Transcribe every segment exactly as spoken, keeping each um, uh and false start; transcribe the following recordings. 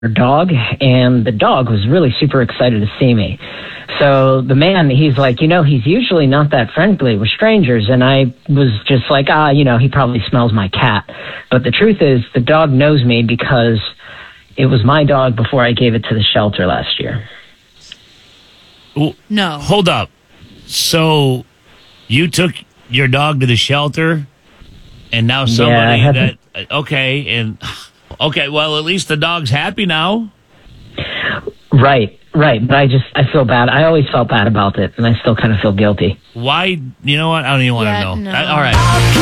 dog, and the dog was really super excited to see me. So the man, he's like, you know, he's usually not that friendly with strangers. And I was just like, ah, you know, he probably smells my cat. But the truth is, the dog knows me because it was my dog before I gave it to the shelter last year. Well, no. Hold up. So you took your dog to the shelter, and now somebody yeah, that, okay, and... Okay, well, at least the dog's happy now. Right, right. But I just, I feel bad. I always felt bad about it, and I still kind of feel guilty. Why? You know what? I don't even want to Yeah, know. no. I, all right.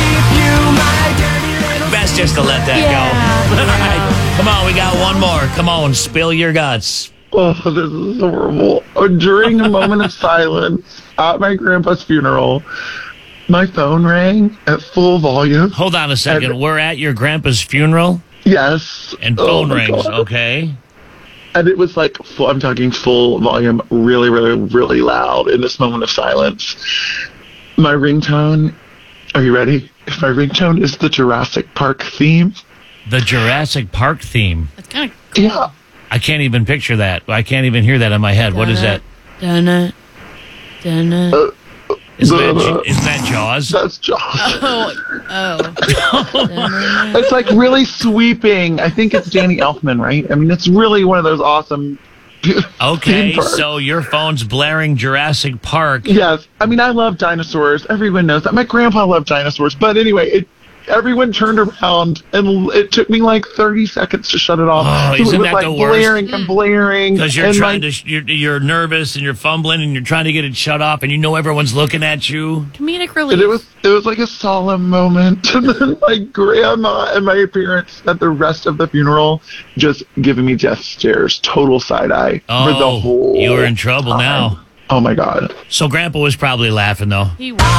Best just to let that Yeah, go. All yeah. right. Come on, we got one more. Come on, spill your guts. Oh, this is horrible. Oh, during a moment of silence at my grandpa's funeral, my phone rang at full volume. Hold on a second. And- We're at your grandpa's funeral, Yes. and Oh, phone my rings. God. Okay. And it was like, full, I'm talking full volume, really, really, really loud in this moment of silence. My ringtone, are you ready? My ringtone is the Jurassic Park theme. The Jurassic Park theme. That's kind of cool. Yeah. I can't even picture that. I can't even hear that in my head. What is that? Dun-na, dun-na. Uh, Isn't that, isn't that Jaws? That's Jaws. Oh, oh. Dun-na. It's like really sweeping. I think it's Danny Elfman, right? I mean, it's really one of those awesome. Okay, theme parks. so your phone's blaring Jurassic Park. Yes. I mean, I love dinosaurs. Everyone knows that. My grandpa loved dinosaurs. But anyway, it, everyone turned around, and it took me like thirty seconds to shut it off. Oh, so isn't it was that like the worst? blaring and blaring. Because you're and trying my, to, you're, you're nervous and you're fumbling and you're trying to get it shut off, and you know everyone's looking at you. Comedic And relief. it was it was like a solemn moment. And then my grandma and my parents spent the rest of the funeral just giving me death stares, total side eye Oh, for the whole. you were in trouble time. now. Oh my God. So Grandpa was probably laughing though. He was.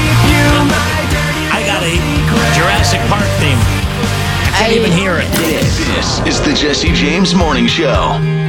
I got a Jurassic Park theme. I can't I- even hear it. This is the Jesse James Morning Show.